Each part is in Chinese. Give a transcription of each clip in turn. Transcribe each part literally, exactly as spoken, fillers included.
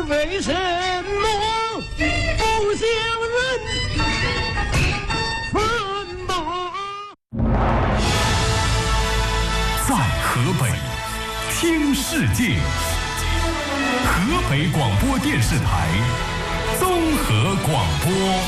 为什么不向人分吧？ 在河北听世界，河北广播电视台综合广播。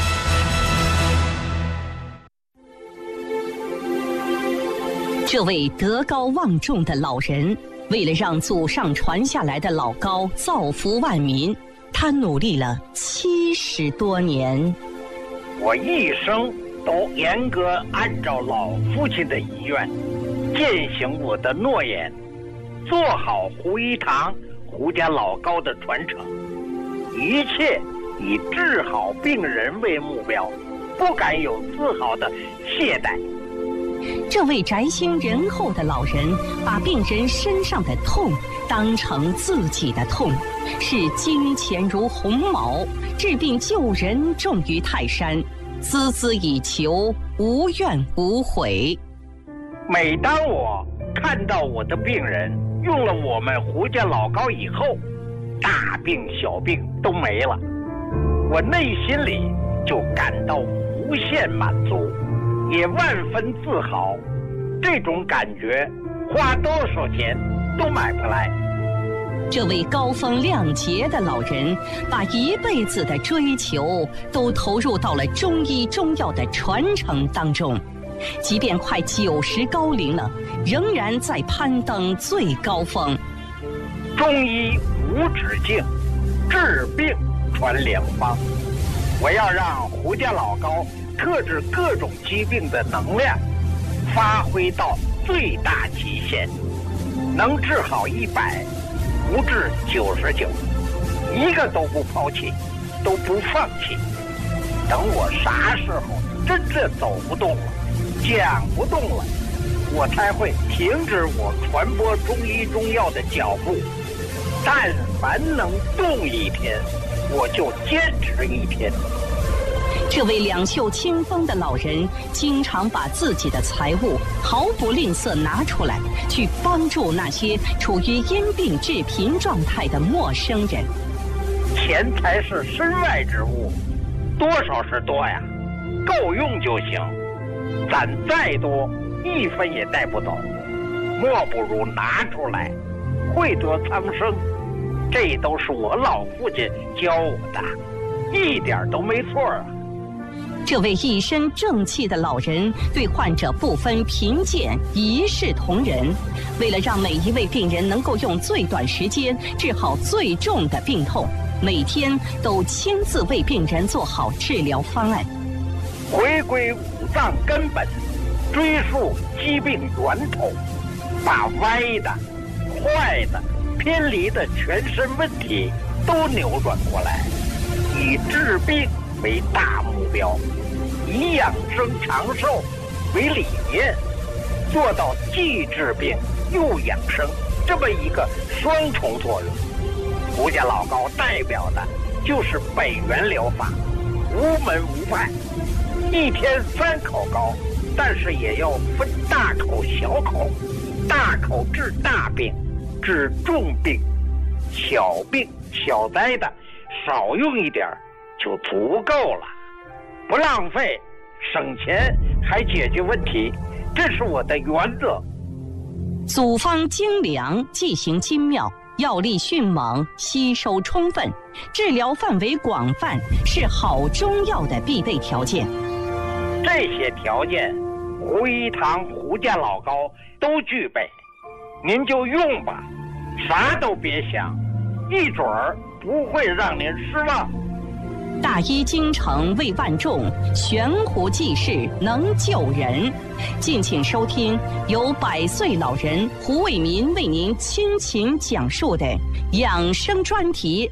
这位德高望重的老人，为了让祖上传下来的老高造福万民，他努力了七十多年。 我一生都严格按照老父亲的遗愿，践行我的诺言，做好胡一堂、胡家老高的传承，一切以治好病人为目标，不敢有丝毫的懈怠。 这位宅心仁厚的老人，把病人身上的痛当成自己的痛，视金钱如鸿毛，治病救人重于泰山，孜孜以求，无怨无悔。 每当我看到我的病人用了我们胡家老高以后，大病小病都没了，我内心里就感到无限满足，也万分自豪。这种感觉花多少钱都买不来。 这位高风亮节的老人，把一辈子的追求都投入到了中医中药的传承当中，即便快九十高龄了，仍然在攀登最高峰。 中医无止境，治病传良方。我要让胡家老高克制各种疾病的能量发挥到最大极限，能治好一百，不治九十九，一个都不抛弃，都不放弃。等我啥时候真正走不动了，讲不动了，我才会停止我传播中医中药的脚步。但凡能动一天，我就坚持一天。 这位两袖清风的老人，经常把自己的财物毫不吝啬拿出来，去帮助那些处于因病致贫状态的陌生人。 钱财是身外之物，多少是多呀，够用就行。攒再多，一分也带不走，莫不如拿出来，惠泽苍生。这都是我老父亲教我的，一点都没错啊。 这位一身正气的老人，对患者不分贫贱，一视同仁。为了让每一位病人能够用最短时间治好最重的病痛，每天都亲自为病人做好治疗方案。 回归五脏根本，追溯疾病源头，把歪的、坏的、偏离的全身问题都扭转过来，以治病为大目标，以养生长寿为理念，做到既治病又养生这么一个双重作用。胡家老高代表的就是北元疗法，无门无派，一天三口高，但是也要分大口小口，大口治大病，治重病，小病小灾的少用一点就足够了，不浪费，省钱还解决问题，这是我的原则。 组方精良，剂型精妙，药力迅猛，吸收充分，治疗范围广泛，是好中药的必备条件。 这些条件，胡一堂、胡家老高都具备，您就用吧，啥都别想，一准儿不会让您失望。 大医精诚为万众，悬壶济世能救人。敬请收听由百岁老人胡卫民为您倾情讲述的养生专题。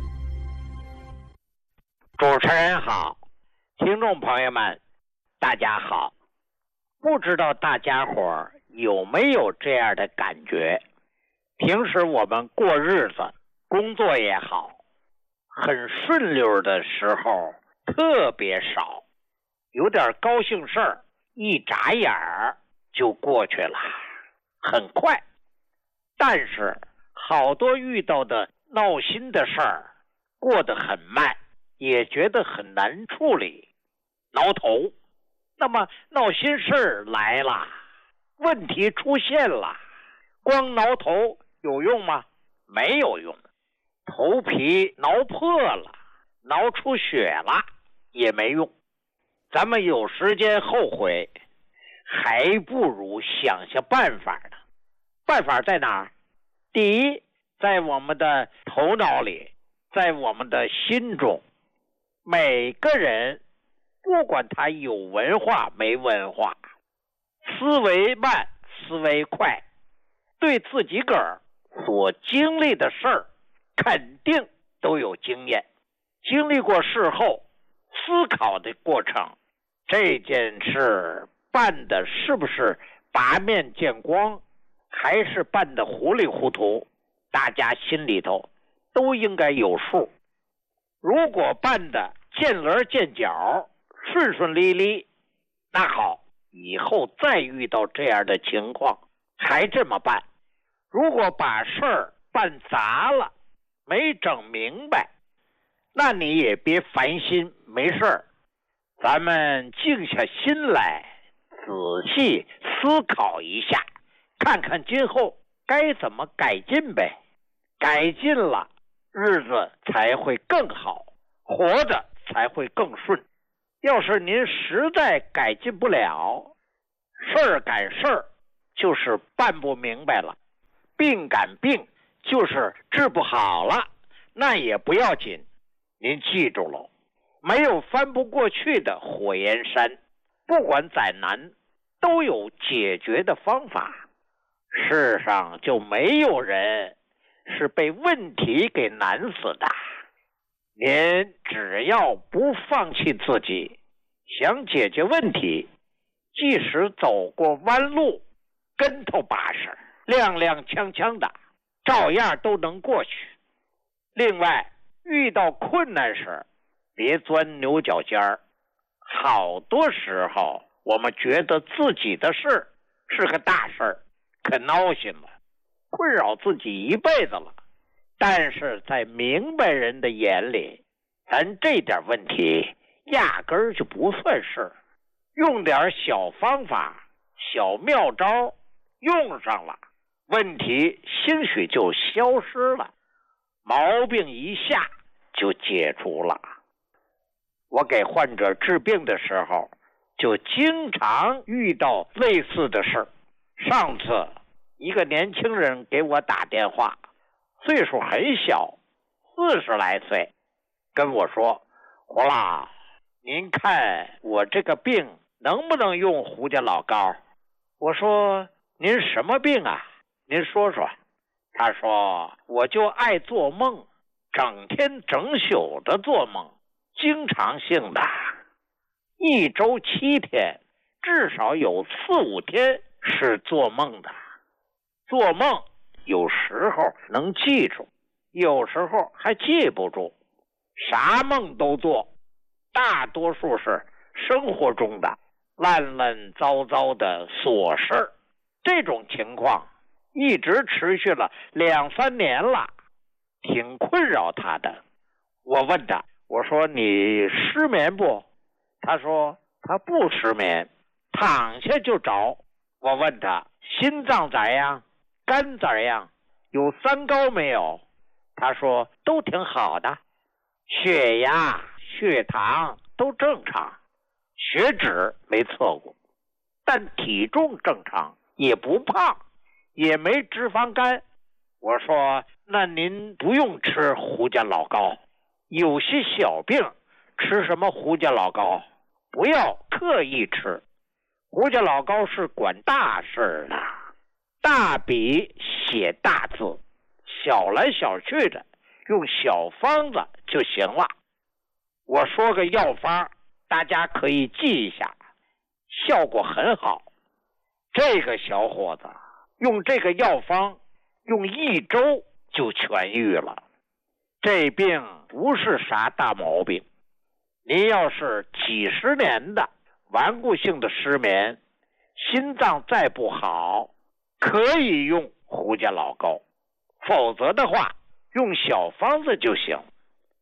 主持人好，听众朋友们大家好。不知道大家伙儿有没有这样的感觉，平时我们过日子工作也好，很顺溜的时候特别少，有点高兴事儿一眨眼儿就过去了，很快。但是好多遇到的闹心的事儿过得很慢，也觉得很难处理，挠头。那么闹心事儿来了，问题出现了，光挠头有用吗？没有用。头皮挠破了，挠出血了也没用。咱们有时间后悔，还不如想想办法呢。办法在哪儿？第一，在我们的头脑里，在我们的心中。每个人不管他有文化没文化，思维慢思维快，对自己个儿所经历的事儿肯定都有经验。经历过事后思考的过程，这件事办的是不是拔面见光，还是办的糊里糊涂，大家心里头都应该有数。如果办的见棱见角，顺顺利利，那好，以后再遇到这样的情况还这么办。如果把事儿办砸了，没整明白，那你也别烦心，没事儿，咱们静下心来仔细思考一下，看看今后该怎么改进呗。改进了，日子才会更好，活着才会更顺。要是您实在改进不了，事儿赶事儿就是办不明白了，病赶病就是治不好了，那也不要紧。您记住了，没有翻不过去的火焰山，不管再难都有解决的方法。世上就没有人是被问题给难死的。您只要不放弃自己，想解决问题，即使走过弯路，跟头把式，踉踉跄跄的，照样都能过去。另外，遇到困难时，别钻牛角尖儿。好多时候，我们觉得自己的事是个大事儿，可闹心了，困扰自己一辈子了。但是在明白人的眼里，咱这点问题压根儿就不算事，用点小方法小妙招用上了，问题兴许就消失了，毛病一下就解除了。我给患者治病的时候就经常遇到类似的事。上次一个年轻人给我打电话，岁数很小，四十来岁，跟我说，胡老，您看我这个病能不能用胡家老膏？我说，您什么病啊？您说说。他说，我就爱做梦，整天整宿的做梦，经常性的，一周七天，至少有四五天是做梦的。做梦有时候能记住，有时候还记不住，啥梦都做，大多数是生活中的乱乱糟糟的琐事。这种情况一直持续了两三年了，挺困扰他的。我问他，我说你失眠不？他说他不失眠，躺下就着。我问他心脏咋样？肝咋样？有三高没有？他说都挺好的，血压血糖都正常，血脂没测过，但体重正常，也不胖，也没脂肪肝。我说那您不用吃胡家老膏，有些小病吃什么胡家老膏？不要刻意吃，胡家老膏是管大事的，大笔写大字，小来小去的，用小方子就行了。我说个药方，大家可以记一下，效果很好。这个小伙子用这个药方，用一周就痊愈了。这病不是啥大毛病，您要是几十年的顽固性的失眠，心脏再不好，可以用胡家老膏，否则的话用小方子就行。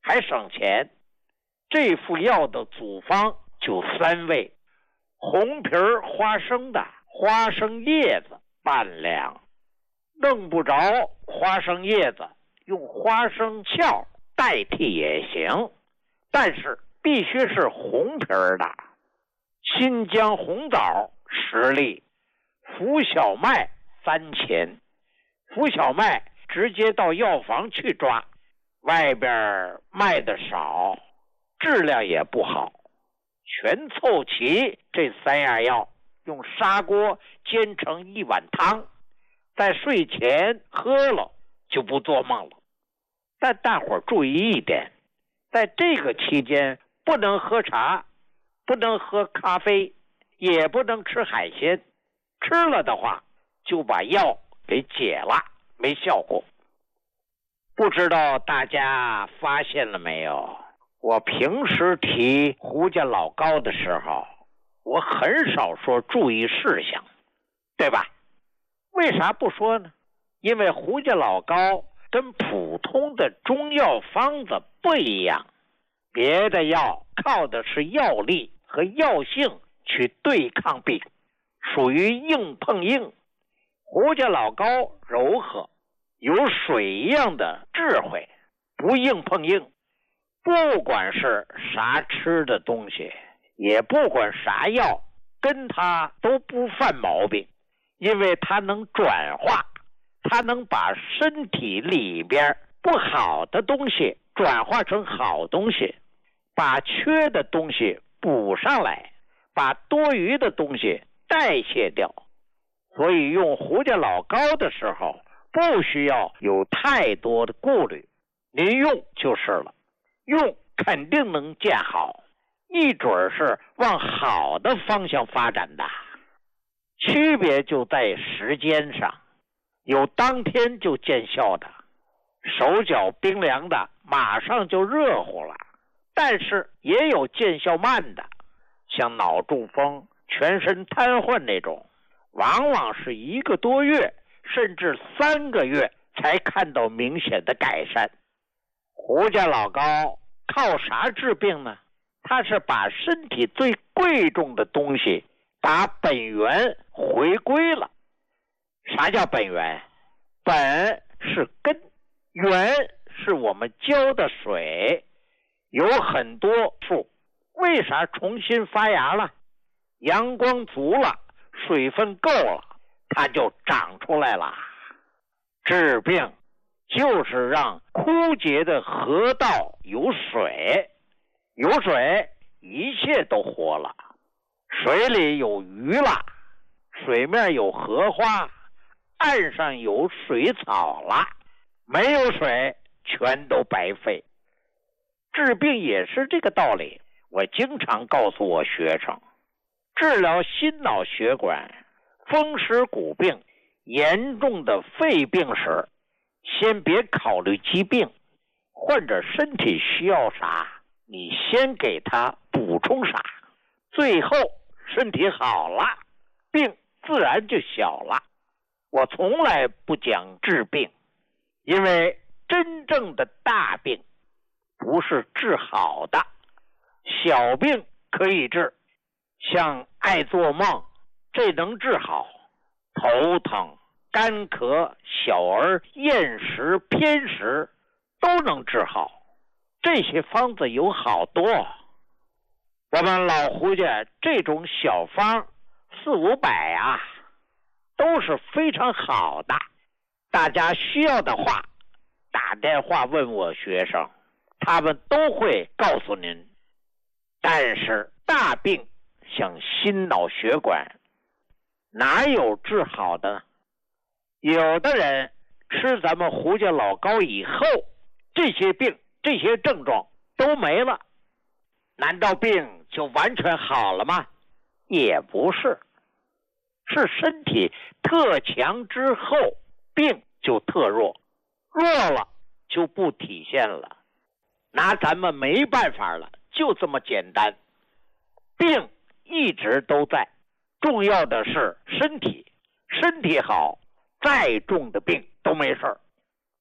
还省钱。这副药的组方就三味：红皮儿花生的花生叶子半两，弄不着花生叶子，用花生壳代替也行，但是必须是红皮儿的。新疆红枣十粒，浮小麦三钱。浮小麦直接到药房去抓，外边卖的少，质量也不好。全凑齐这三样药，用砂锅煎成一碗汤，在睡前喝了就不做梦了。但大伙儿注意一点，在这个期间不能喝茶，不能喝咖啡，也不能吃海鲜，吃了的话就把药给解了，没效果。不知道大家发现了没有，我平时提胡家老高的时候，我很少说注意事项，对吧？为啥不说呢？因为胡家老高跟普通的中药方子不一样，别的药靠的是药力和药性去对抗病，属于硬碰硬。胡家老高柔和，有水一样的智慧，不硬碰硬。不管是啥吃的东西，也不管啥药，跟他都不犯毛病，因为他能转化，他能把身体里边不好的东西转化成好东西，把缺的东西补上来，把多余的东西代谢掉。所以用胡家老高的时候，不需要有太多的顾虑，您用就是了，用肯定能见好，一准是往好的方向发展的。区别就在时间上，有当天就见效的，手脚冰凉的马上就热乎了，但是也有见效慢的，像脑中风、全身瘫痪那种，往往是一个多月甚至三个月才看到明显的改善。胡家老高靠啥治病呢？他是把身体最贵重的东西把本源回归了。啥叫本源？本是根，源是我们浇的水。有很多树为啥重新发芽了？阳光足了，水分够了，它就长出来了。治病就是让枯竭的河道有水，有水一切都活了。水里有鱼了，水面有荷花，岸上有水草了，没有水全都白费。治病也是这个道理。我经常告诉我学生，治疗心脑血管、风湿骨病、严重的肺病时，先别考虑疾病，患者身体需要啥，你先给他补充啥，最后身体好了，病自然就小了。我从来不讲治病，因为真正的大病不是治好的，小病可以治，像爱做梦，这能治好；头疼、干咳、小儿厌食、偏食都能治好。这些方子有好多，我们老胡家这种小方四五百啊，都是非常好的。大家需要的话，打电话问我学生，他们都会告诉您。但是大病像心脑血管，哪有治好的呢？有的人吃咱们胡家老高以后，这些病这些症状都没了，难道病就完全好了吗？也不是，是身体特强之后，病就特弱，弱了就不体现了，拿咱们没办法了，就这么简单。病一直都在，重要的是身体，身体好，再重的病都没事儿。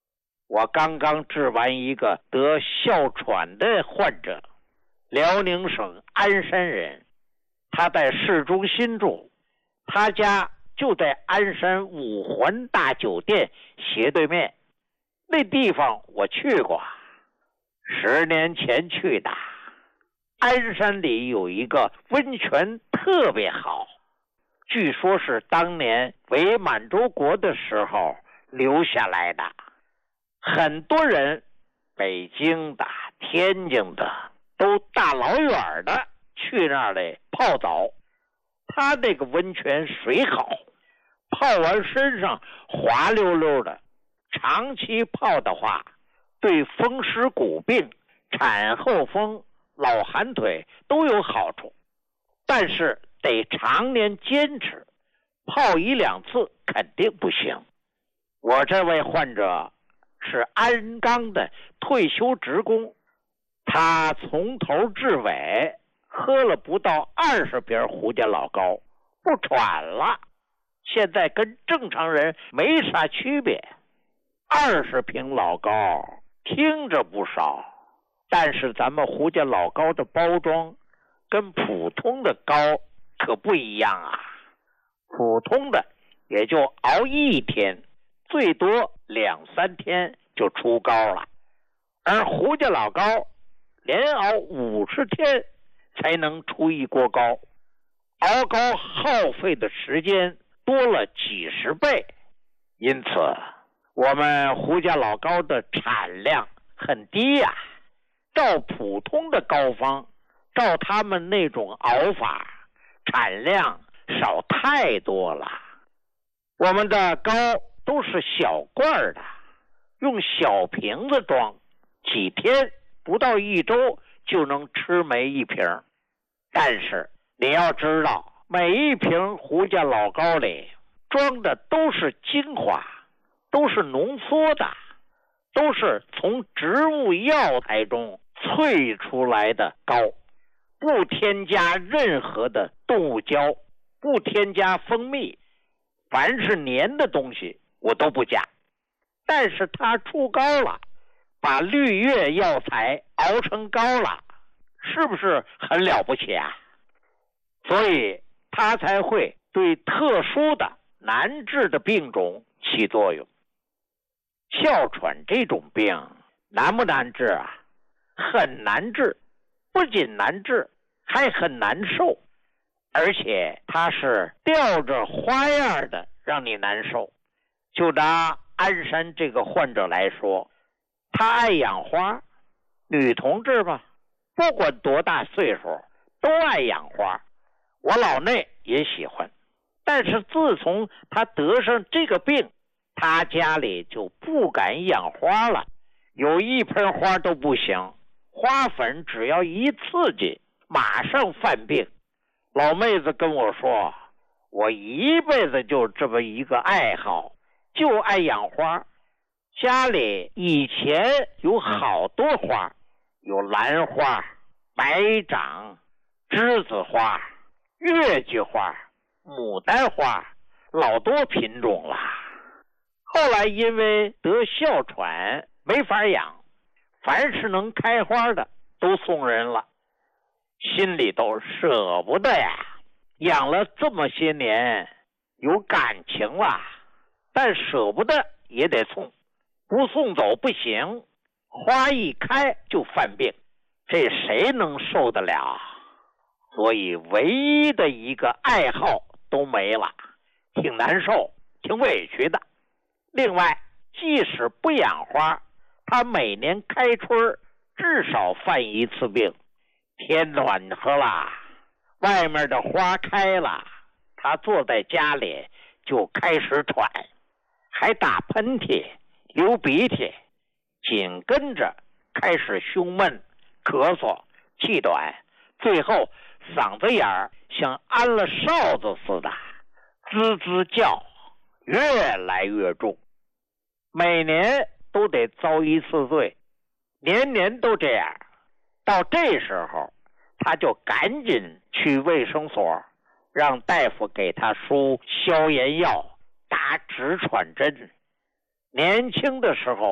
我刚刚治完一个得哮喘的患者，辽宁省鞍山人，他在市中心住，他家就在鞍山五环大酒店斜对面。那地方我去过，十年前去的。鞍山里有一个温泉特别好，据说是当年伪满洲国的时候留下来的。很多人北京的、天津的都大老远的去那里泡澡。他那个温泉水好，泡完身上滑溜溜的，长期泡的话对风湿骨病、产后风、老寒腿都有好处，但是得常年坚持，泡一两次肯定不行。我这位患者是鞍钢的退休职工，他从头至尾喝了不到二十瓶胡家老高，不喘了，现在跟正常人没啥区别。二十瓶老高听着不少，但是咱们胡家老高的包装跟普通的高可不一样啊。普通的也就熬一天，最多两三天就出膏了，而胡家老高连熬五十天才能出一锅膏，熬膏耗费的时间多了几十倍。因此我们胡家老高的产量很低呀、啊，照普通的膏方，照他们那种熬法，产量少太多了。我们的膏都是小罐的，用小瓶子装，几天不到一周就能吃没一瓶。但是你要知道，每一瓶胡家老膏里装的都是精华，都是浓缩的，都是从植物药材中萃出来的膏，不添加任何的动物胶，不添加蜂蜜，凡是粘的东西我都不加。但是它出膏了，把绿叶药材熬成膏了，是不是很了不起啊？所以它才会对特殊的难治的病种起作用。哮喘这种病难不难治啊？很难治，不仅难治，还很难受，而且它是吊着花样的让你难受。就拿鞍山这个患者来说，他爱养花，女同志吧，不管多大岁数都爱养花，我老内也喜欢。但是自从他得上这个病，他家里就不敢养花了，有一盆花都不行，花粉只要一刺激马上犯病。老妹子跟我说，我一辈子就这么一个爱好，就爱养花。家里以前有好多花，有兰花、白掌、栀子花、月季花、牡丹花，老多品种了。后来因为得哮喘没法养，凡是能开花的都送人了，心里都舍不得呀。养了这么些年，有感情了，但舍不得也得送，不送走不行，花一开就犯病，这谁能受得了？所以唯一的一个爱好都没了，挺难受，挺委屈的。另外，即使不养花，他每年开春至少犯一次病。天暖和了，外面的花开了，他坐在家里就开始喘，还打喷嚏、流鼻涕，紧跟着开始胸闷、咳嗽、气短，最后嗓子眼儿像安了哨子似的，吱吱叫，越来越重。每年都得遭一次罪，年年都这样。到这时候，他就赶紧去卫生所，让大夫给他输消炎药，打止喘针。年轻的时候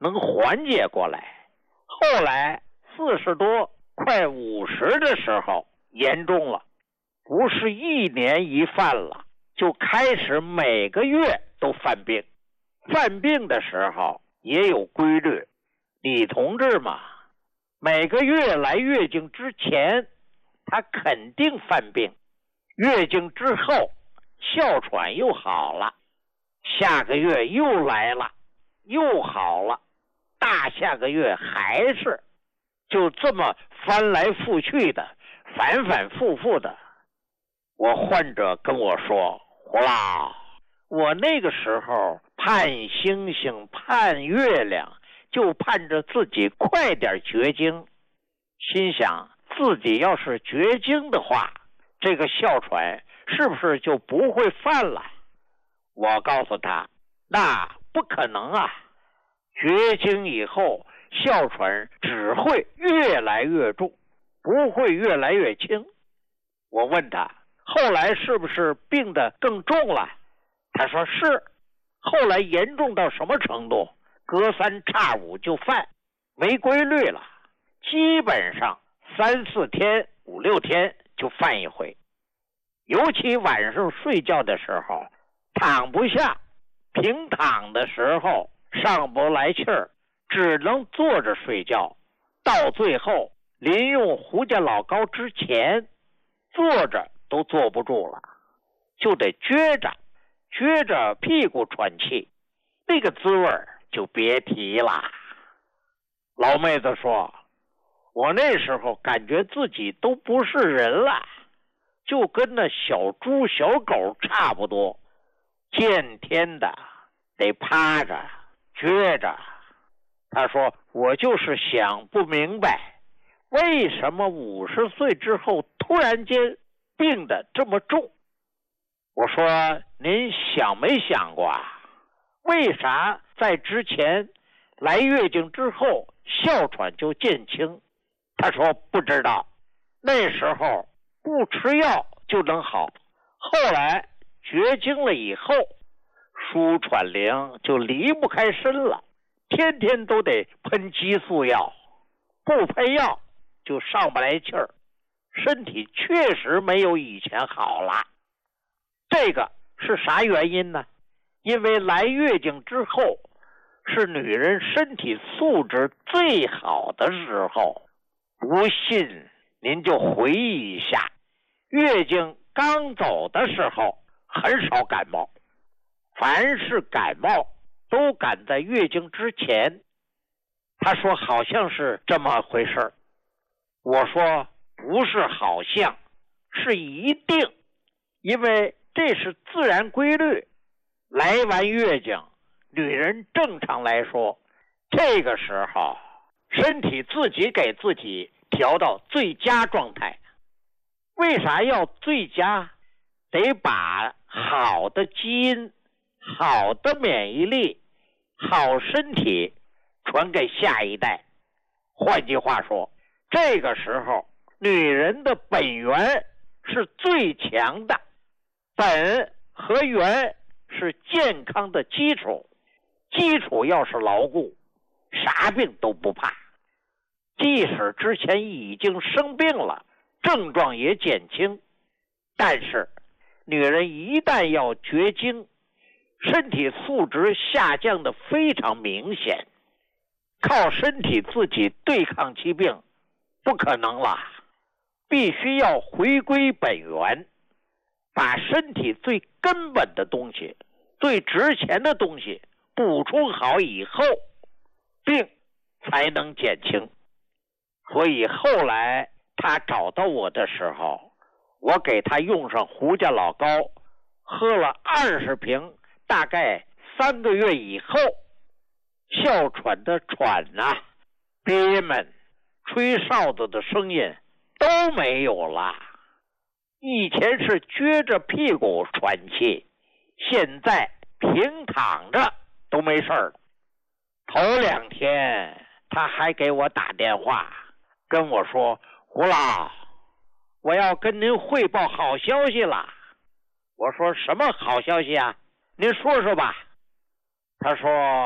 能缓解过来。后来四十多快五十的时候严重了，不是一年一犯了，就开始每个月都犯病。犯病的时候也有规律，女同志嘛，每个月来月经之前她肯定犯病，月经之后哮喘又好了，下个月又来了又好了，大下个月还是，就这么翻来覆去的，反反复复的。我患者跟我说，胡老，我那个时候盼星星盼月亮，就盼着自己快点绝经，心想自己要是绝经的话，这个哮喘是不是就不会犯了？我告诉他，那不可能啊，绝经以后哮喘只会越来越重，不会越来越轻。我问他，后来是不是病得更重了？他说是。后来严重到什么程度？隔三差五就犯，没规律了，基本上三四天五六天就犯一回。尤其晚上睡觉的时候躺不下，平躺的时候上不来气儿，只能坐着睡觉，到最后临用胡家老膏之前坐着都坐不住了，就得撅着撅着屁股喘气，那个滋味就别提了。老妹子说，我那时候感觉自己都不是人了，就跟那小猪小狗差不多，见天的得趴着撅着。他说，我就是想不明白，为什么五十岁之后突然间病得这么重。我说，您想没想过啊，为啥在之前来月经之后哮喘就减轻？他说不知道，那时候不吃药就能好，后来绝经了以后，舒喘灵就离不开身了，天天都得喷激素药，不喷药就上不来气儿，身体确实没有以前好了。这个是啥原因呢？因为来月经之后是女人身体素质最好的时候。不信您就回忆一下，月经刚走的时候很少感冒，凡是感冒都赶在月经之前。他说好像是这么回事。我说不是好像，是一定，因为这是自然规律。来完月经，女人正常来说，这个时候身体自己给自己调到最佳状态。为啥要最佳？得把好的基因、好的免疫力、好身体传给下一代。换句话说，这个时候女人的本源是最强的，本和源是健康的基础，基础要是牢固，啥病都不怕。即使之前已经生病了，症状也减轻，但是女人一旦要绝经，身体素质下降的非常明显，靠身体自己对抗疾病不可能了，必须要回归本源，把身体最根本的东西、最值钱的东西补充好以后，病才能减轻。所以后来他找到我的时候，我给他用上胡家老膏，喝了二十瓶，大概三个月以后，哮喘的喘啊、憋闷、吹哨子的声音都没有了。以前是撅着屁股喘气，现在平躺着都没事了。头两天他还给我打电话跟我说，胡老，我要跟您汇报好消息了。我说什么好消息啊？您说说吧。他说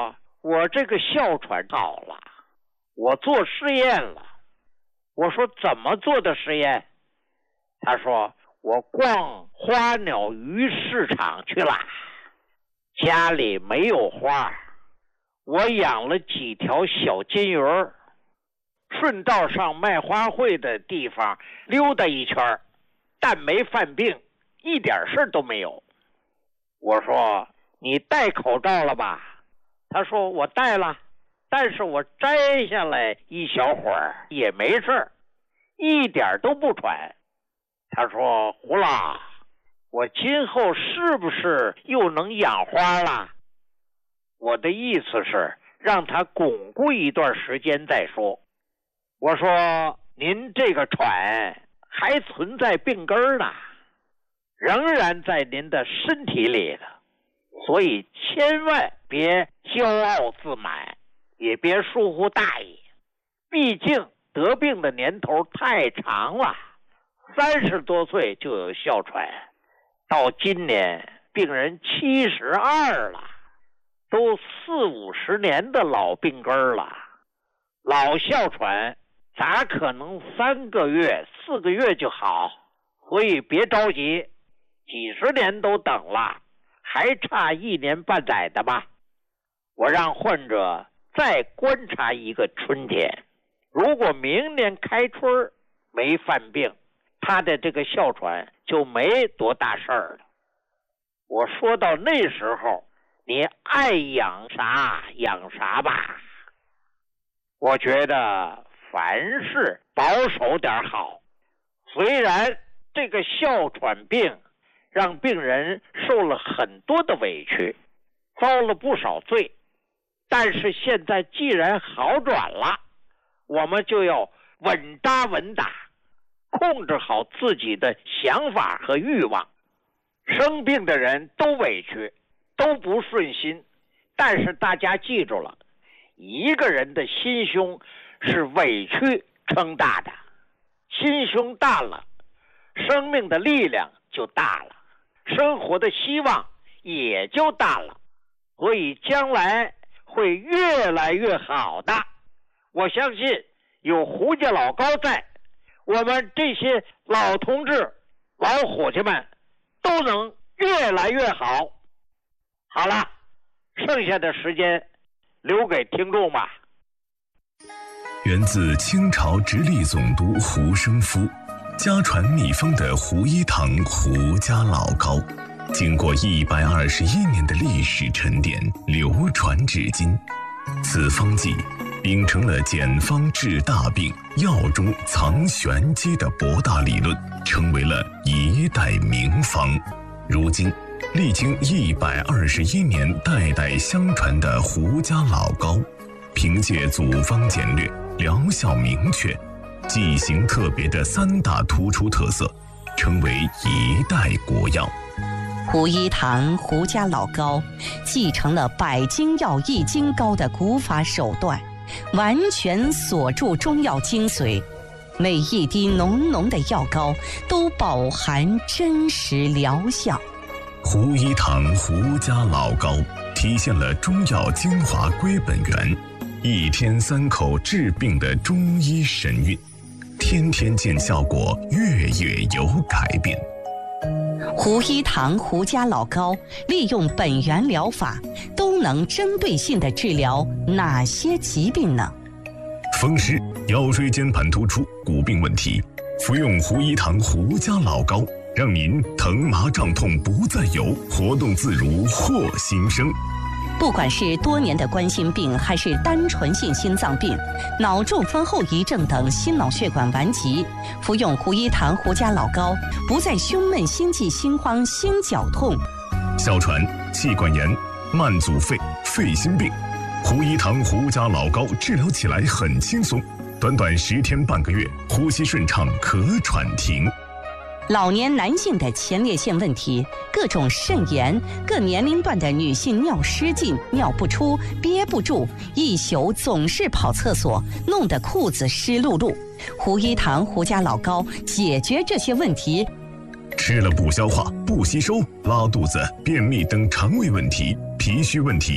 我这个哮喘好了，我做实验了。我说怎么做的实验？他说我逛花鸟鱼市场去了，家里没有花，我养了几条小金鱼儿，顺道上卖花卉的地方溜达一圈，但没犯病，一点事都没有。我说你戴口罩了吧？他说我戴了，但是我摘下来一小会儿也没事，一点都不喘。他说胡老，我今后是不是又能养花了？我的意思是让他巩固一段时间再说。我说您这个喘还存在病根呢，仍然在您的身体里的，所以千万别骄傲自满，也别疏忽大意。毕竟得病的年头太长了，三十多岁就有哮喘，到今年病人七十二了，都四五十年的老病根了。老哮喘咋可能三个月四个月就好？所以别着急，几十年都等了，还差一年半载的吧。我让患者再观察一个春天，如果明年开春没犯病，他的这个哮喘就没多大事儿了。我说到那时候，你爱养啥养啥吧。我觉得凡事保守点好。虽然这个哮喘病让病人受了很多的委屈，遭了不少罪，但是现在既然好转了，我们就要稳扎稳打，控制好自己的想法和欲望。生病的人都委屈，都不顺心，但是大家记住了，一个人的心胸是委屈撑大的，心胸大了，生命的力量就大了，生活的希望也就大了，所以将来会越来越好的。我相信有胡家老高在，我们这些老同志老伙计们都能越来越好。好了，剩下的时间留给听众吧。 源自清朝直隶总督胡生夫，家传秘方的胡一堂胡家老膏，经过一百二十一年的历史沉淀，流传至今。此方剂秉承了简方治大病、药中藏玄机的博大理论，成为了一代名方。如今历经一百二十一年代代相传的胡家老膏，凭借组方简略、疗效明确、剂型特别的三大突出特色，成为一代国药。 胡一堂胡家老膏继承了百金药益精膏的古法手段，完全锁住中药精髓，每一滴浓浓的药膏都饱含真实疗效。 胡一堂胡家老膏体现了中药精华归本源，一天三口治病的中医神韵，天天见效果，月月有改变。 胡一堂胡家老膏利用本源疗法，都能针对性地治疗哪些疾病呢？ 风湿、腰椎间盘突出、骨病问题，服用胡一堂胡家老膏，让您疼麻胀痛不再有，活动自如获新生。 不管是多年的冠心病，还是单纯性心脏病、脑中风后遗症等心脑血管顽疾，服用胡一堂胡家老膏，不再胸闷、心悸、心慌、心绞痛。 哮喘、气管炎、慢阻肺、肺心病，胡一堂胡家老膏治疗起来很轻松，短短十天半个月，呼吸顺畅，咳喘停。 老年男性的前列腺问题，各种肾炎，各年龄段的女性尿失禁、尿不出、憋不住，一宿总是跑厕所，弄得裤子湿漉漉。胡一堂胡家老膏解决这些问题。 吃了不消化、不吸收、拉肚子、便秘等肠胃问题、脾虚问题，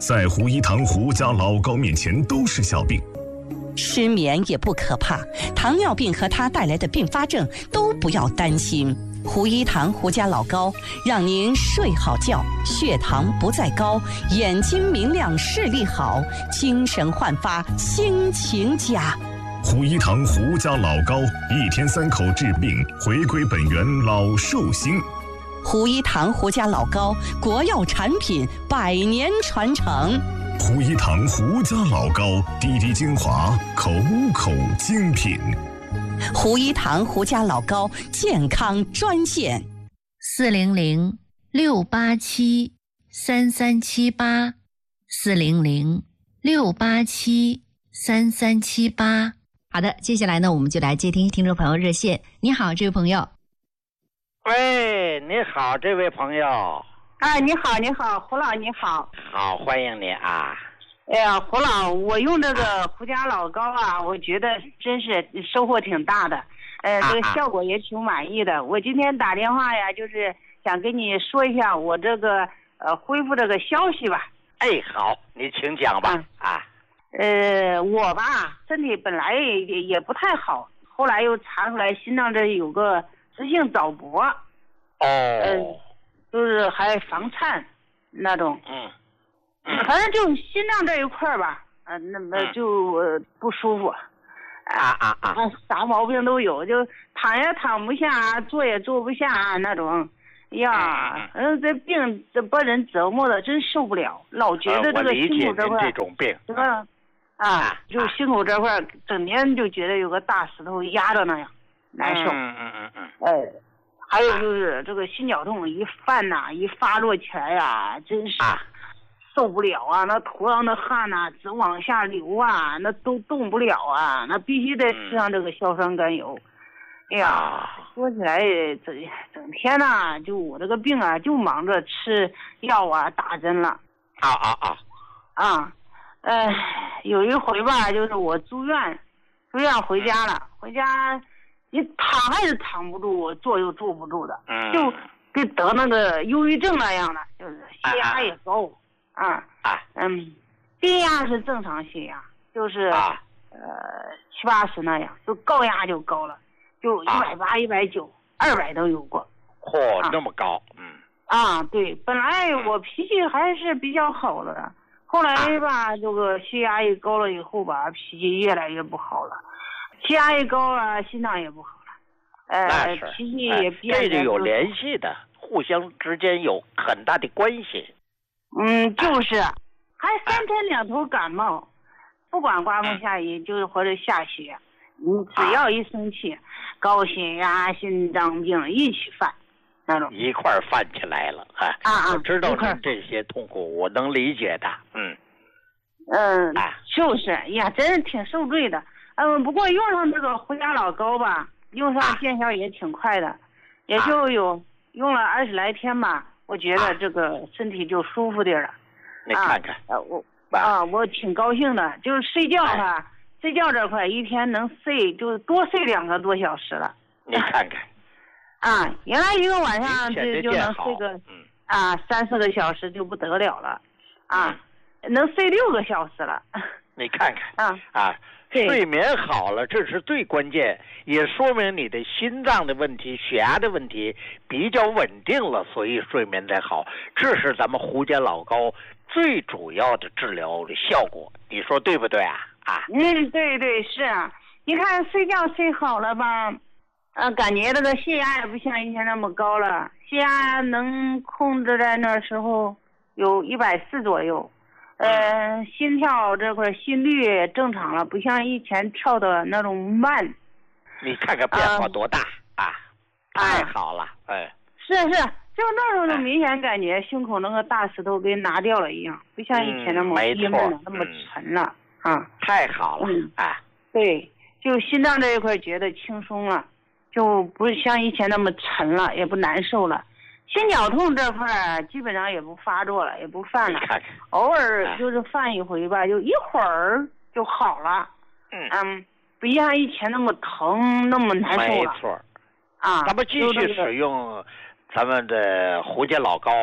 在胡一堂胡家老高面前都是小病。 失眠也不可怕，糖尿病和它带来的并发症都不要担心。胡一堂胡家老高让您睡好觉，血糖不再高，眼睛明亮，视力好，精神焕发，心情佳。 胡一堂胡家老高，一天三口治病，回归本源老寿星。 胡一堂胡家老高，国药产品，百年传承。 胡一堂胡家老高，滴滴精华，口口精品。 胡一堂胡家老高健康专线： 四零零六八七三三七八，四零零六八七三三七八。 好的，接下来呢，我们就来接听听众朋友热线。你好，这位朋友。 喂，你好，这位朋友。 哎，你好，你好，胡老，你好。 好，欢迎你啊。 哎呀，胡老，我用这个胡家老高啊，我觉得真是收获挺大的，呃，这个效果也挺满意的。我今天打电话呀，就是想跟你说一下我这个呃恢复这个消息吧。 哎，好，你请讲吧。嗯、啊。 呃，我吧，身体本来也也不太好，后来又查出来心脏这有个直性早搏。哦。呃，就是还房颤那种。嗯。反正就心脏这一块吧，呃，那么就、呃、不舒服， 啊啊啊， 啥毛病都有，就躺也躺不下，坐也坐不下那种，呀，嗯，这病这把人折磨的真受不了，老觉得这个心口这块， 这种病， 这个啊，就心口这块整天就觉得有个大石头压着那样，难受。 嗯嗯嗯嗯。 哎，还有就是这个心绞痛一犯呐、啊，一发作起来呀、啊，真是。啊受不了啊！那头上的汗呐、啊，直往下流啊，那都动不了啊，那必须得吃上这个硝酸甘油。哎呀，说起来整整天呐、啊，就我这个病啊，就忙着吃药啊、打针了。 啊啊啊！ 啊，呃，有一回吧，就是我住院，住院回家了，回家你躺还是躺不住，坐又坐不住的，就跟得那个忧郁症那样的，就是血压也高。啊啊嗯，低压是正常血压，就是、啊、呃七八十那样，就高压就高了，就一百八、一百九、二百都有过。 嚯、啊，那么高，嗯。 啊，对，本来我脾气还是比较好的，后来吧，啊、这个血压一高了以后吧，脾气越来越不好了，血压一高了，心脏也不好了，呃，脾气也变得、 哎。这就有联系的，互相之间有很大的关系。 嗯，就是，还三天两头感冒，不管刮风下雨，就是或者下雪，你只要一生气，高血压、心脏病一起犯，那种一块犯起来了，哎， 啊啊， 我知道你这些痛苦，我能理解的，嗯， 嗯，就是呀，真是挺受罪的，嗯，不过用上这个胡家老高吧，用上见效也挺快的，也就有用了二十来天吧。我觉得这个身体就舒服点了， 你看看， 啊，我啊，我挺高兴的，就是睡觉哈、啊，睡觉这块一天能睡就多睡两个多小时了。 你看看， 啊，原来一个晚上就就能睡个、嗯、啊三四个小时就不得了了，啊，嗯、能睡六个小时了。 你看看，啊啊。睡眠好了，这是最关键，也说明你的心脏的问题、血压的问题比较稳定了，所以睡眠才好。这是咱们胡家老高最主要的治疗的效果，你说对不对啊？啊， 嗯，对对是啊。你看睡觉睡好了吧，啊，感觉这个血压也不像以前那么高了，血压能控制在那时候有一百四左右。呃，心跳这块心率正常了，不像以前跳的那种慢。 你看看变化多大、呃、啊！太好了，哎。 是是，就那时候就明显感觉胸口那个大石头给拿掉了一样，不像以前那么郁闷了，那么沉了、嗯、啊。 太好了，嗯啊。 对，就心脏这一块觉得轻松了，就不像以前那么沉了，也不难受了。心绞痛这块儿基本上也不发作了，也不犯了， 看看偶尔就是犯一回吧，就一会儿就好了。嗯嗯，不像以前那么疼，那么难受了。 没错。 啊， 咱们继续使用咱们的胡家老高，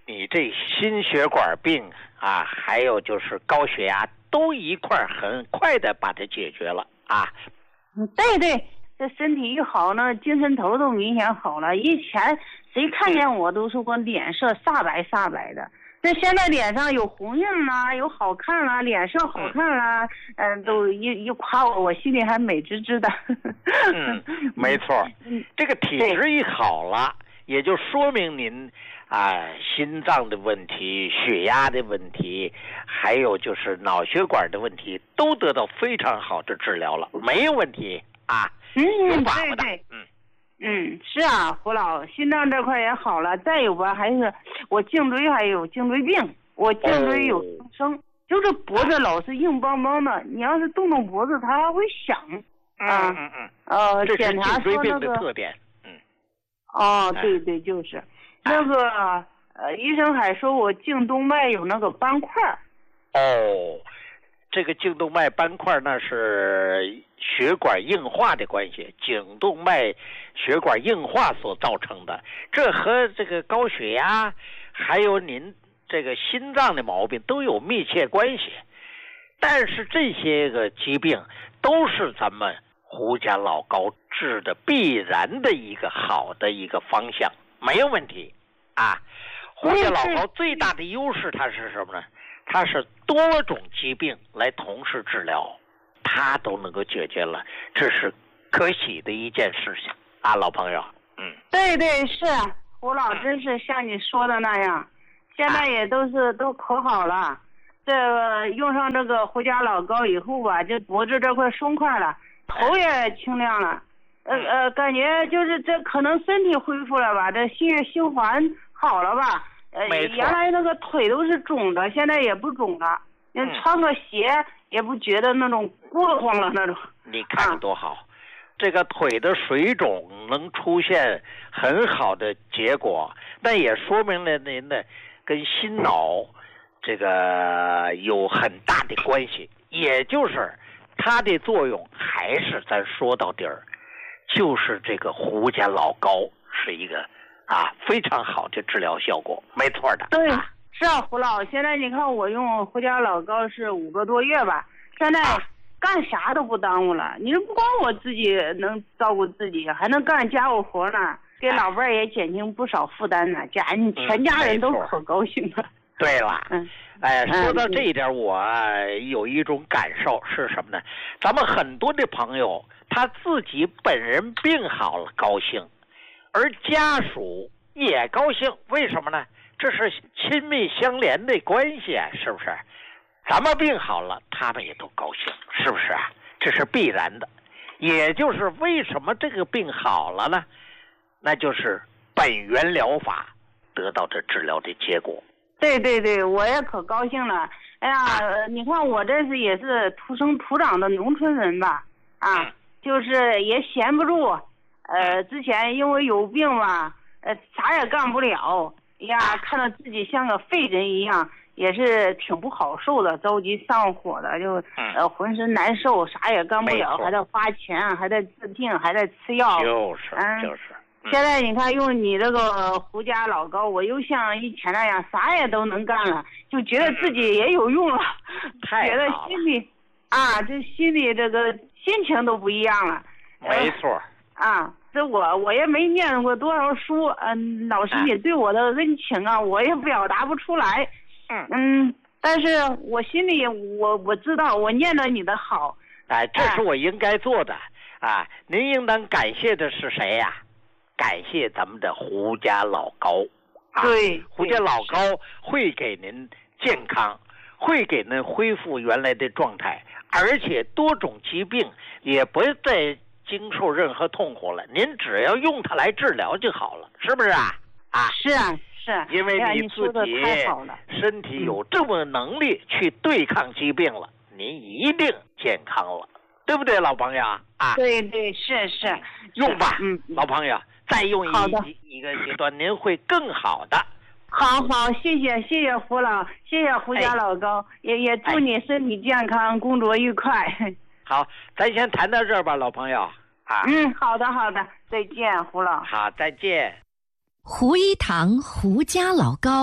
你这心血管病啊，还有就是高血压，都一块很快的把它解决了啊。 对对，这身体一好呢，精神头都明显好了。以前谁看见我都说我脸色煞白煞白的，这现在脸上有红印啦，有好看啦，脸色好看啦，嗯、呃，都一一夸我，我心里还美滋滋的。 嗯，没错，这个体质一好了，也就说明您啊、呃、心脏的问题、血压的问题，还有就是脑血管的问题，都得到非常好的治疗了，没有问题啊。 嗯， 有把握的。 对对， 嗯。 嗯，是啊，胡老，心脏这块也好了。再有吧，还是我颈椎还有颈椎病，我颈椎有增生，哦、就是脖子老是硬邦邦的。你要是动动脖子，它还会响。啊、 嗯嗯嗯。 呃， 这是检查颈椎病说那个。 的特点。嗯。 哦，对对，就是，哎、那个呃，医生还说我颈动脉有那个斑块。 哦。这个颈动脉斑块那是血管硬化的关系，颈动脉血管硬化所造成的，这和这个高血压还有您这个心脏的毛病都有密切关系。但是这些个疾病都是咱们胡家老高治的必然的一个好的一个方向，没有问题啊。胡家老高最大的优势它是什么呢？它是多种疾病来同时治疗，它都能够解决了，这是可喜的一件事情啊，老朋友。嗯， 对对是，胡老真是像你说的那样，现在也都是、啊、都可好了。这个用上这个胡家老高以后吧，这脖子这块松快了，头也清亮了，呃呃，感觉就是这可能身体恢复了吧，这血液循环好了吧。呃，原来那个腿都是肿的，现在也不肿了。嗯，穿个鞋也不觉得那种过慌了那种。 你看多好，啊、这个腿的水肿能出现很好的结果，那也说明了您的跟心脑这个有很大的关系。也就是它的作用还是咱说到底儿，就是这个胡家老高是一个。啊，非常好的治疗效果，没错的。 对，是啊，胡老，现在你看我用胡家老高是五个多月吧，现在干啥都不耽误了。你说不光我自己能照顾自己，还能干家务活呢，给老伴儿也减轻不少负担呢，家全家人都可高兴了。 嗯、对了，嗯，哎，说到这一点，我有一种感受是什么呢？咱们很多的朋友他自己本人病好了高兴。而家属也高兴，为什么呢？这是亲密相连的关系啊，是不是？咱们病好了，他们也都高兴，是不是啊？这是必然的。也就是为什么这个病好了呢？那就是本源疗法得到这治疗的结果。 对对对，我也可高兴了。哎呀，你看我这是也是土生土长的农村人吧？啊，嗯、就是也闲不住。呃，之前因为有病嘛，呃，啥也干不了呀，看到自己像个废人一样，也是挺不好受的，着急上火的，就呃浑身难受，啥也干不了，还得花钱，还得治病，还得吃药。 就是，嗯、就是。 嗯、现在你看用你这个胡家老高，我又像以前那样，啥也都能干了，就觉得自己也有用了， 太觉得心里啊，这心里这个心情都不一样了。 没错。呃啊，这我我也没念过多少书，嗯，老师你对我的恩情啊，我也表达不出来，嗯嗯，但是我心里我我知道我念了你的好， 哎，这是我应该做的啊！您应当感谢的是谁呀、啊？感谢咱们的胡家老高，啊、 对， 胡家老高会给您健康，会给您恢复原来的状态，而且多种疾病也不再经受任何痛苦了，您只要用它来治疗就好了，是不是啊？啊， 是啊，是啊， 因为你自己身体有这么能力去对抗疾病了，嗯、您一定健康了，对不对，老朋友啊？ 对对，是是， 用吧， 嗯， 老朋友，再用一一个阶段，您会更好的。 好好，谢谢谢谢胡老，谢谢胡家老高，哎、也也祝你身体健康，哎、工作愉快。 好，咱先谈到这儿吧，老朋友啊。 嗯，好的好的，再见，胡老。 好，再见。 胡一堂胡家老高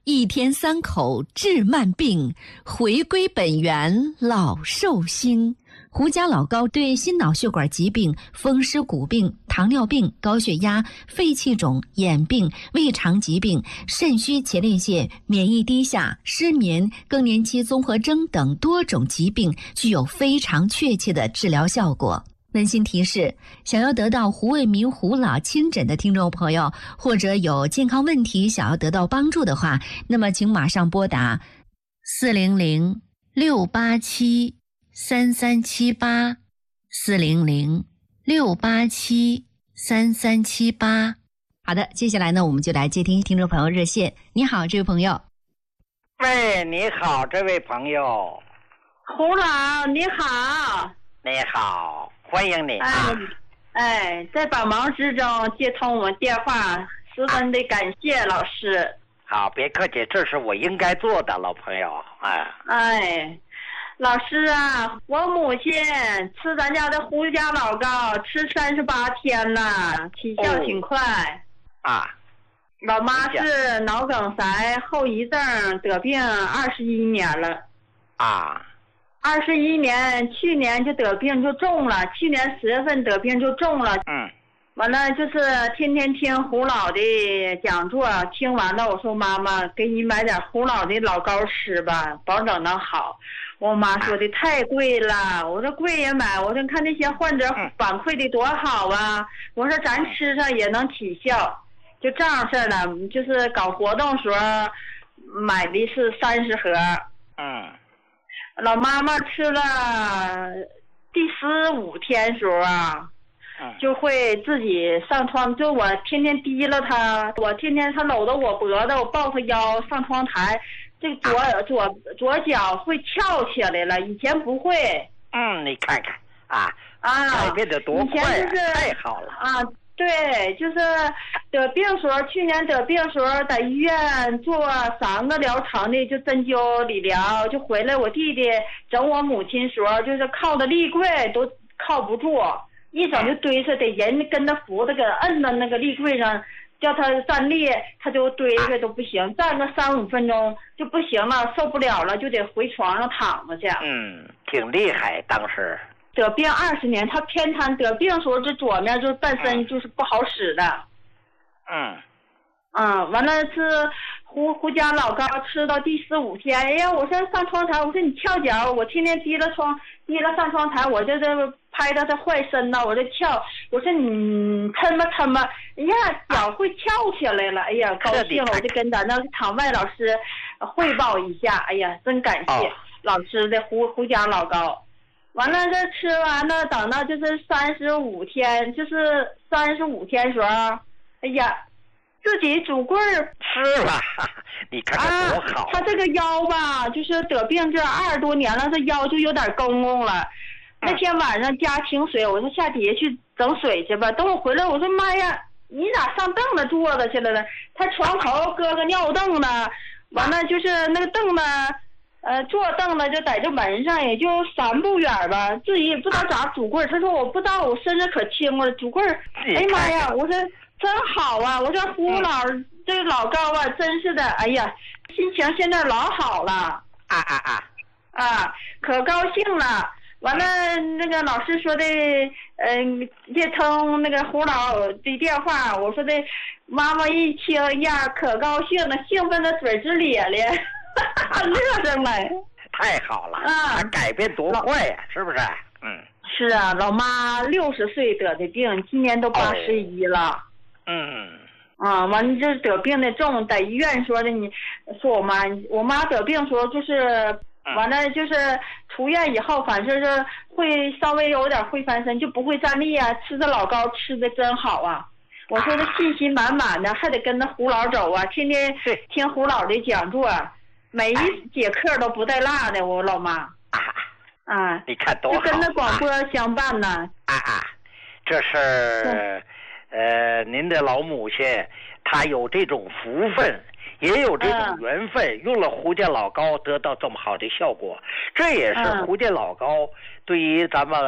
一天三口治慢病，回归本源老寿星。胡家老高对心脑血管疾病、风湿骨病、糖尿病、高血压、肺气肿、眼病、胃肠疾病、肾虚前列腺、免疫低下、失眠、更年期综合征等多种疾病具有非常确切的治疗效果。温馨提示：想要得到胡卫民胡老亲诊的听众朋友，或者有健康问题想要得到帮助的话，那么请马上拨打四零零六八七三三七八四零零六八七三三七八。好的，接下来呢，我们就来接听听众朋友热线。你好，这位朋友。 喂，你好，这位朋友。 胡老，你好。 你好，欢迎你啊！ 哎，哎在百忙之中接通我们电话，十分的感谢老师。 好，别客气，这是我应该做的，老朋友。哎， 哎，老师啊，我母亲吃咱家的胡家老高，吃三十八天了，起效挺快。 哦、啊。 老妈是脑梗塞后遗症得病二十一年了。 啊。 二十一年，去年就得病就重了，去年十月份得病就重了。 嗯， 完了就是天天听胡老的讲座，听完了我说妈妈给你买点胡老的老高吃吧，保证能好。我妈说的太贵了，我说贵也买，我说看那些患者反馈的多好啊，我说咱吃上也能起效，就这样式了。就是搞活动时候买的是三十盒。 嗯。 老妈妈吃了第十五天时候啊，就会自己上窗，就我天天提了她，我天天她搂着我脖子，我抱她腰上窗台，这左左左脚会翘起来了，以前不会。 嗯，你看看啊啊， 改变得多快、啊， 以前就是太好了啊。对，就是得病时候，去年得病时候在医院做三个疗程的，就针灸理疗，就回来我弟弟整我母亲时候，就是靠的立柜都靠不住，一整就堆着，得人跟着扶着，给摁到那个立柜上，叫他站立，他就堆着都不行，站个三五分钟就不行了，受不了了，就得回床上躺着去。 嗯，挺厉害，当时。 得病二十年，他偏瘫，得病时候这左面就是半身就是不好使的。 嗯。 嗯，完了是胡胡家老高吃到第十五天，哎呀，我说上窗台，我说你翘脚，我天天提了窗提了上窗台，我就这拍到他坏身呢，我就翘，我说你抻吧抻吧，哎呀，脚会翘起来了，哎呀，高兴了，我就跟咱那场外老师汇报一下，哎呀，真感谢老师的胡胡家老高。完了，这吃完了，等到就是三十五天，就是三十五天时候，哎呀，自己拄棍儿吃了，你看看多好、啊。 他这个腰吧，就是得病这二十多年了，这腰就有点公公了。嗯、那天晚上家清水，我说下底下去整水去吧。等我回来，我说妈呀，你咋上凳子坐着去了呢？他床头搁个尿凳子，完了就是那个凳子。呃，坐凳子就在这门上，也就三步远吧，自己也不知道咋拄棍儿。他说我不知道，我身子可轻了，拄棍儿。哎呀妈呀！我说真好啊！我说胡老、嗯、这个老高啊，真是的，哎呀，心情现在老好了。 啊啊啊！ 啊，可高兴了。完了，那个老师说的，嗯、呃，接通那个胡老的电话，我说的，妈妈一听呀，可高兴了，兴奋的嘴直咧咧。乐上来， 太好了啊！ 他改变多快呀、啊，是不是？嗯， 是啊，老妈六十岁得的病，今年都八十一了。哦、 嗯， 啊，完了这得病的重，在医院说的你，说我妈，我妈得病时候就是，完了就是出院以后，反正是会稍微有点会翻身，就不会站立啊。吃的老高吃的真好啊！我说的信心满满的，还得跟着胡老走啊，天天听胡老的讲座。每一节课都不带落的，我老妈啊， 啊， 你看多好， 就跟着广播相伴呢。 啊啊，这是呃您的老母亲，她有这种福分，也有这种缘分，嗯、用了胡家老高得到这么好的效果，这也是胡家老高对于咱们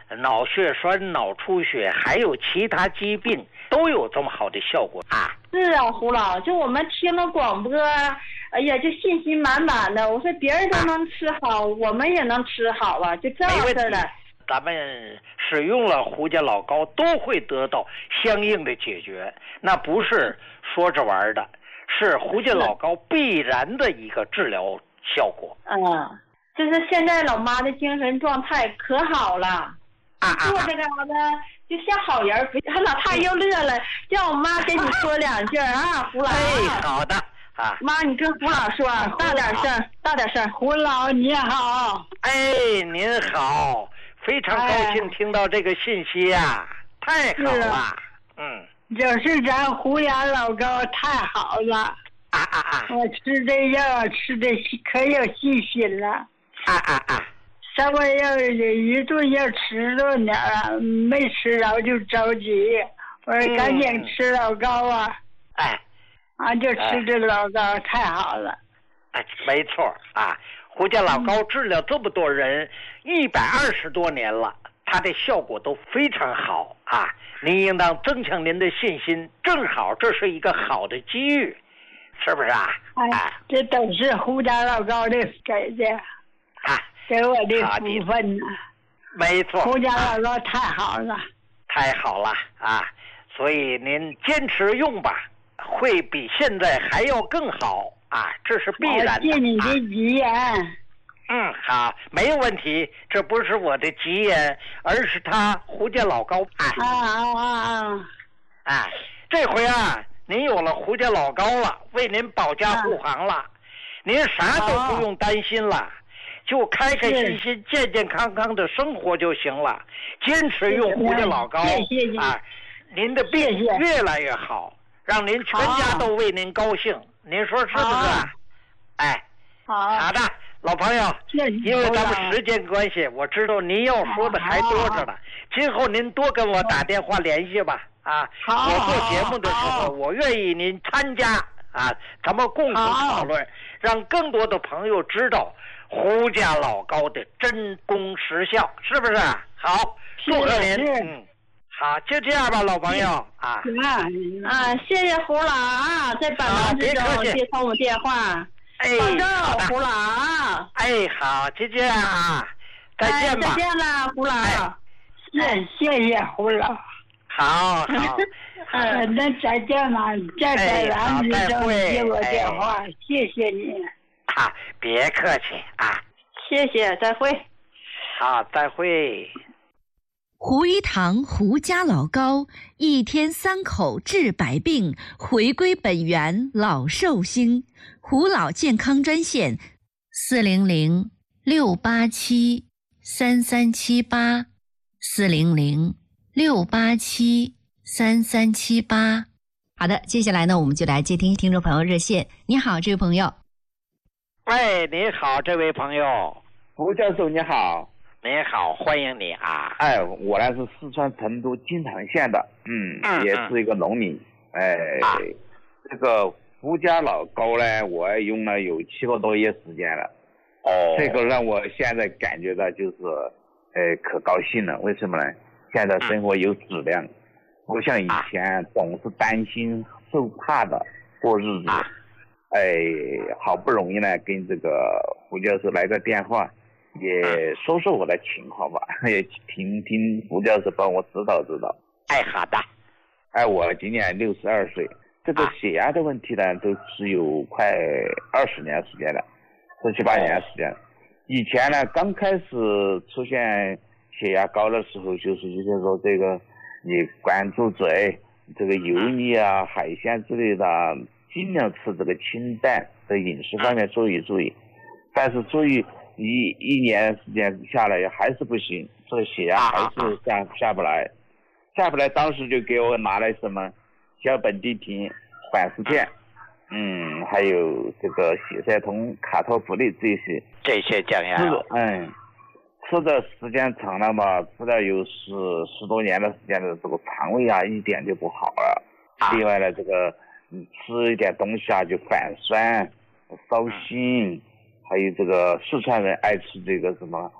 脑血栓、脑出血，还有其他疾病都有这么好的效果啊。 是啊，胡老，就我们听了广播，哎呀，就信心满满的。我说别人都能吃好，我们也能吃好啊，就这样式的。 咱们使用了胡家老膏，都会得到相应的解决，那不是说着玩的，是胡家老膏必然的一个治疗效果。 嗯，就是现在老妈的精神状态可好了， 啊坐这个呢就像好人。老太又乐了，叫我妈跟你说两句啊，胡老。 哎，好的啊， 妈，你跟胡老说，大点声，大点声。 胡老你好。 哎，您好。非常高兴听到这个信息呀、啊哎，太好了。嗯， 就是咱胡家老膏太好了。 啊啊啊！ 我吃这药吃的可有信心了。 啊啊啊！ 稍微要一顿要吃多点儿，没吃着就着急。我说赶紧吃老膏啊！ 嗯、哎， 啊，就吃这老膏、哎、太好了。 哎，没错啊。胡家老膏治疗这么多人一百二十多年了，它的效果都非常好啊！您应当增强您的信心，正好这是一个好的机遇，是不是啊？ 哎，这都是胡家老膏的给的， 啊， 给我的福分呢。 没错， 胡家老膏太好了， 太好了啊！所以您坚持用吧，会比现在还要更好。啊，这是必然的。 谢你的吉言、啊。 嗯，好，没有问题。这不是我的吉言，而是他胡家老膏。 啊啊啊啊！ 哎，这回啊，您有了胡家老膏了，为您保驾护航了，啊、您啥都不用担心了，就开开心心、健健康康的生活就行了。坚持用胡家老膏， 谢谢啊，您的病越来越好，让您全家都为您高兴。您说是不是？哎， 好好的，老朋友，因为咱们时间关系，我知道您要说的还多着呢。今后您多跟我打电话联系吧。啊，我做节目的时候，我愿意您参加啊，咱们共同讨论，让更多的朋友知道胡家老膏的真功实效，是不是？好，祝贺您。嗯。好，就这样吧，老朋友啊。 啊，谢谢胡老啊，在百忙之中接通我电话。 哎， 保重，胡老啊。 哎，好，就这样啊，再见吧。 哎、再见了，胡老。 哎、谢谢谢胡老。 好好。 呃，那再见吧，在百忙之中接我电话，哎、谢谢你。 啊，别客气啊。 谢谢，再会。 好，再会。 胡一堂胡家老膏，一天三口治百病，回归本源老寿星。胡老健康专线：四零零六八七三三七八，四零零六八七三三七八。好的，接下来呢，我们就来接听听众朋友热线。你好，这位朋友。 喂，你好，这位朋友。 胡教授，你好。 您好，欢迎你啊！ 哎，我呢是四川成都金堂县的，嗯，嗯也是一个农民。哎，啊、这个胡家老膏呢，我用了有七个多月时间了。哦，这个让我现在感觉到就是，呃，可高兴了。为什么呢？现在生活有质量，不像以前总是担心受怕的过日子。啊、哎，好不容易呢，跟这个胡教授来个电话。也说说我的情况吧，也听听胡教授帮我指导指导。 哎，好的。 哎，我今年六十二岁，这个血压的问题呢，都是有快二十年时间了，十七八年时间。以前呢，刚开始出现血压高的时候，就是就是说这个你关注嘴，这个油腻啊、海鲜之类的，尽量吃这个清淡的饮食方面注意注意。但是注意。一一年时间下来还是不行，这个血压还是下下不来，下不来。当时就给我拿来什么小苯地平、缓释片，嗯，还有这个血塞通、卡托福利这些这些降压药。 嗯，吃的时间长了嘛，吃了有十十多年的时间的这个肠胃啊，一点就不好了。啊、另外呢，这个你吃一点东西啊，就反酸、烧心。嗯还有这个四川人爱吃这个什么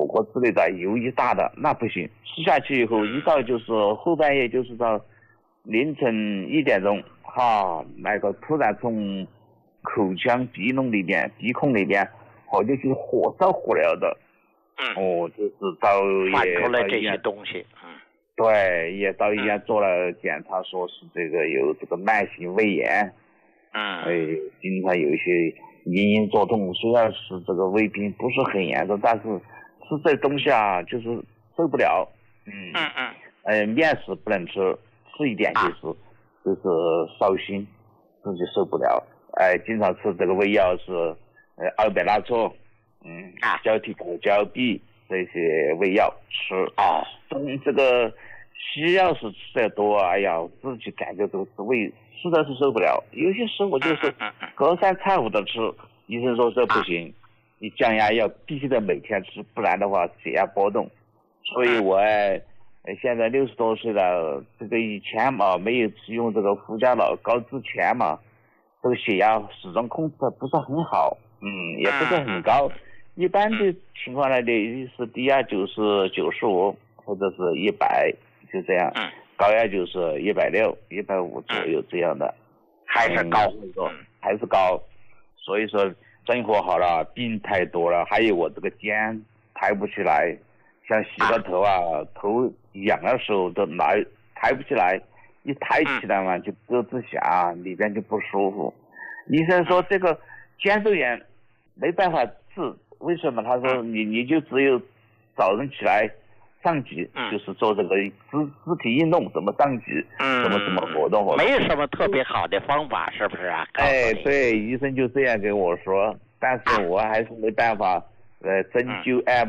火锅之类的，油一大的那不行，吃下去以后一到就是后半夜，就是到凌晨一点钟，哈，那个突然从口腔鼻窿里边、鼻孔里边，好像是火烧火燎的。 嗯， 哦，就是到反也出来这些东西。嗯， 对，也到医院做了检查，说是这个有这个慢性胃炎。 嗯， 哎，经常有一些隐隐作痛，虽然是这个胃病不是很严重，但是吃这东西啊，就是受不了。嗯嗯嗯， 呃，面食不能吃，吃一点就是、啊、就是烧心，自己受不了。哎，经常吃这个胃药是呃二百纳唑，嗯， 啊， 胶体口胶吡这些胃药吃啊。 嗯，这个西药是吃的多，哎呀，自己感觉都是胃实在是受不了。有些时候就是隔三差五的吃，医生说这不行，啊、你降压药必须得每天吃，不然的话血压波动。所以我现在六十多岁了，这个以前嘛没有使用这个福加老膏之前嘛，这个血压始终控制的不是很好，嗯，也不是很高。一般的情况呢，的是低压就是九十五或者是一百，就这样。高压就是一百六、一百五左右这样的， 还是高， 嗯、还是高。所以说生活好了，病太多了，还有我这个肩抬不起来，像洗个头啊，啊头痒的时候都拿抬不起来，一抬起来嘛就咯吱响，里边就不舒服。医生说这个肩周炎没办法治，为什么？他说你你就只有早上起来上级，嗯、就是做这个肢肢体运动，怎么上级，嗯，怎么怎么活动活动， 没什么特别好的方法，是不是啊？ 哎，对，医生就这样跟我说，但是我还是没办法，呃，针灸按